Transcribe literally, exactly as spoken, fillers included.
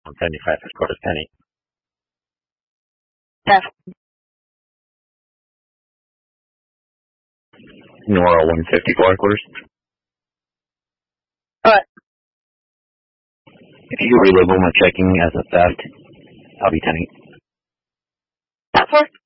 one seventy-five for Corpus Penny. Theft. Nora one fifty-four quarters. What? If you could relabel my checking as a theft, I'll be ten eight. That for?